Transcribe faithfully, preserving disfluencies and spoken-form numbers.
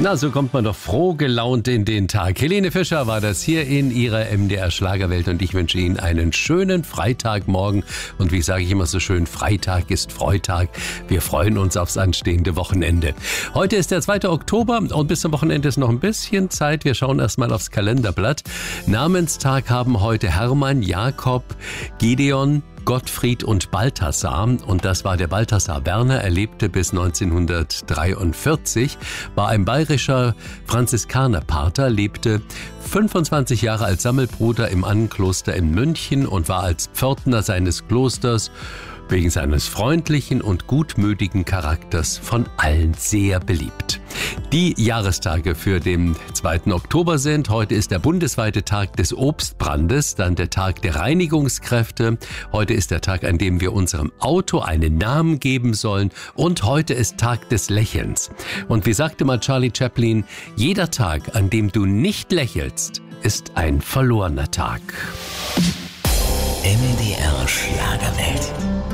Na, so kommt man doch froh gelaunt in den Tag. Helene Fischer war das hier in ihrer M D R Schlagerwelt und ich wünsche Ihnen einen schönen Freitagmorgen. Und wie sage ich immer so schön, Freitag ist Freitag. Wir freuen uns aufs anstehende Wochenende. Heute ist der zweite Oktober und bis zum Wochenende ist noch ein bisschen Zeit. Wir schauen erstmal aufs Kalenderblatt. Namenstag haben heute Hermann, Jakob, Gideon, Gottfried und Balthasar. Und das war der Balthasar Werner. Er lebte bis neunzehnhundertdreiundvierzig, war ein bayerischer Franziskanerpater, lebte fünfundzwanzig Jahre als Sammelbruder im Annenkloster in München und war als Pförtner seines Klosters wegen seines freundlichen und gutmütigen Charakters von allen sehr beliebt. Die Jahrestage für den zweiten Oktober sind: heute ist der bundesweite Tag des Obstbrandes, dann der Tag der Reinigungskräfte, heute ist der Tag, an dem wir unserem Auto einen Namen geben sollen und heute ist Tag des Lächelns. Und wie sagte mal Charlie Chaplin, jeder Tag, an dem du nicht lächelst, ist ein verlorener Tag. M D R Schlagerwelt.